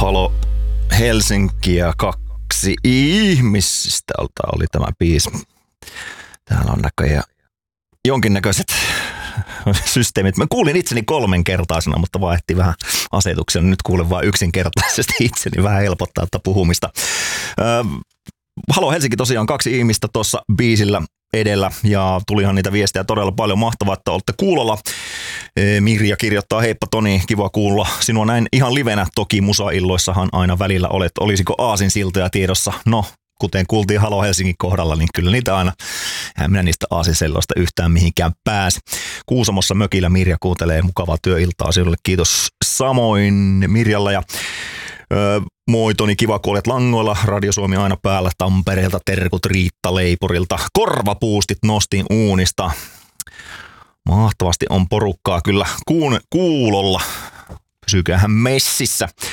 Halo Helsinkiä, kaksi ihmistä oli tämä biisi. Täällä on näköjään jonkinnäköiset systeemit. Mä kuulin itseni 3-kertaisena, mutta vaihti vähän asetuksia. Nyt kuulen vain yksinkertaisesti itseni. Vähän helpottaa tätä puhumista. Halo Helsinki tosiaan 2 ihmistä tuossa biisillä edellä ja tulihan niitä viestejä todella paljon. Mahtavaa, että olette kuulolla. Mirja kirjoittaa, heippa Toni, kiva kuulla sinua näin ihan livenä. Toki musailloissahan aina välillä olet. Olisiko aasinsiltoja tiedossa? No, kuten kuultiin Halo Helsingin kohdalla, niin kyllä niitä aina. Eihän minä niistä aasinselloista yhtään mihinkään pääse. Kuusamossa mökillä Mirja kuuntelee mukavaa työiltaa sinulle. Kiitos samoin Mirjalla ja moi Toni, kiva kun olet langoilla. Radio Suomi aina päällä Tampereelta. Terkut Riitta Leipurilta. Korvapuustit nostin uunista. Mahtavasti on porukkaa kyllä kuulolla. Pysykäähän messissä.